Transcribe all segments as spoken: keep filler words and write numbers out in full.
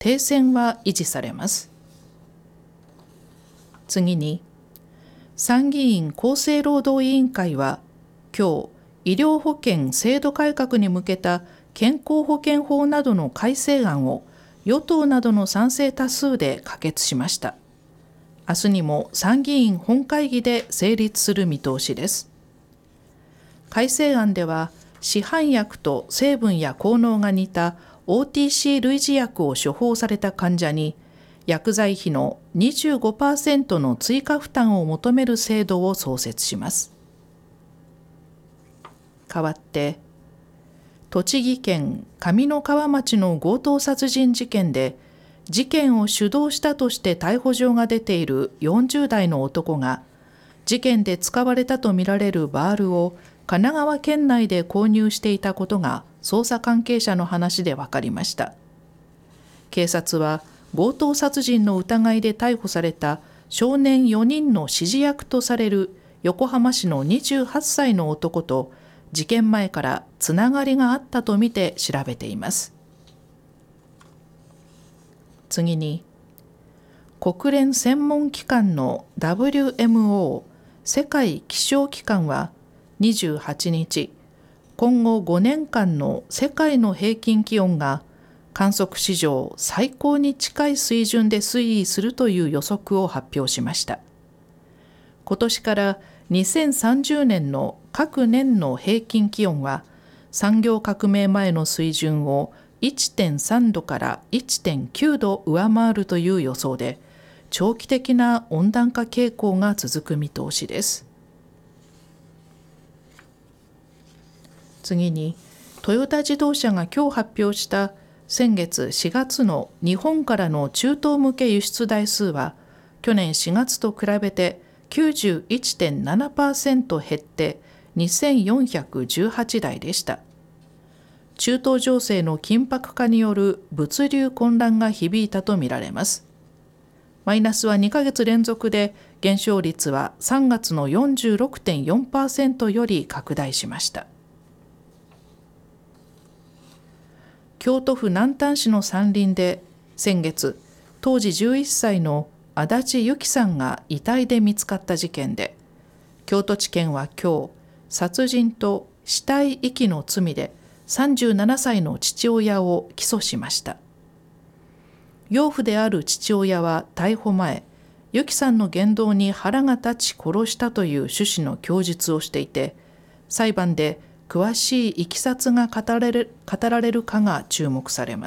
停戦は維持されます。次に、参議院厚生労働委員会は今日、医療保険制度改革に向けた健康保険法などの改正案を与党などの賛成多数で可決しました。明日にも参議院本会議で成立する見通しです。改正案では、市販薬と成分や効能が似た オーティーシー 類似薬を処方された患者に、薬剤費の にじゅうごパーセント の追加負担を求める制度を創設します。代わって、栃木県上三川町の強盗殺人事件で、事件を主導したとして逮捕状が出ているよんじゅう代の男が、事件で使われたとみられるバールを神奈川県内で購入していたことが捜査関係者の話で分かりました。警察は強盗殺人の疑いで逮捕された少年よにんの指示役とされる横浜市のにじゅうはっさいの男と事件前からつながりがあったとみて調べています。次に、国連専門機関の ダブリューエムオー 世界気象機関はにじゅうはちにち、今後ごねんかんの世界の平均気温が観測史上最高に近い水準で推移するという予測を発表しました。今年からにせんさんじゅうねんの各年の平均気温は産業革命前の水準を いってんさんどから いってんきゅうど上回るという予想で、長期的な温暖化傾向が続く見通しです。次に、トヨタ自動車が今日発表した先月しがつの日本からの中東向け輸出台数は、去年しがつと比べて きゅうじゅういってんななパーセント 減ってにせんよんひゃくじゅうはちだいでした。中東情勢の緊迫化による物流混乱が響いたとみられます。マイナスはにかげつ連続で、減少率はさんがつの よんじゅうろくてんよんパーセント より拡大しました。京都府南丹市の山林で先月、当時じゅういっさいの足立由紀さんが遺体で見つかった事件で、京都地検は今日、殺人と死体遺棄の罪でさんじゅうななさいの父親を起訴しました。養父である父親は逮捕前、由紀さんの言動に腹が立ち殺したという趣旨の供述をしていて、裁判で詳しいいきさつが語られる、語られるかが注目されます。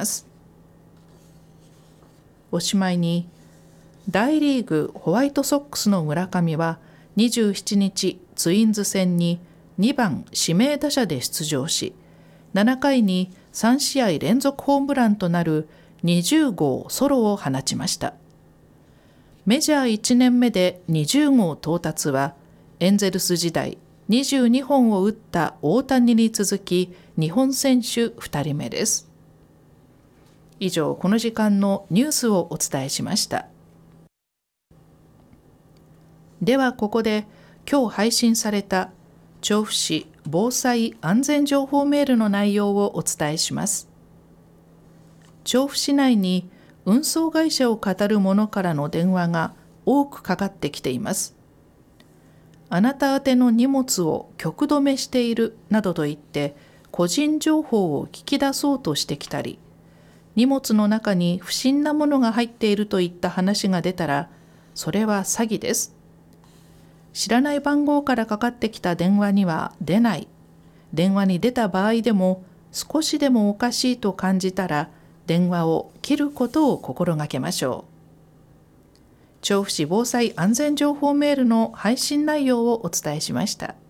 おしまいに、大リーグホワイトソックスの村上はにじゅうしちにちツインズ戦ににばん指名打者で出場し、ななかいにさんしあい連続ホームランとなるにじゅうごうソロを放ちました。メジャーいちねんめでにじゅうごう到達は、エンゼルス時代にじゅうにほんを打った大谷に続き日本選手ふたりめです。以上、この時間のニュースをお伝えしました。ではここで今日配信された調布市防災安全情報メールの内容をお伝えします。調布市内に運送会社を語る者からの電話が多くかかってきています。あなた宛ての荷物を局止めしているなどと言って個人情報を聞き出そうとしてきたり、荷物の中に不審なものが入っているといった話が出たら、それは詐欺です。知らない番号からかかってきた電話には出ない。電話に出た場合でも少しでもおかしいと感じたら電話を切ることを心がけましょう。調布市防災安全情報メールの配信内容をお伝えしました。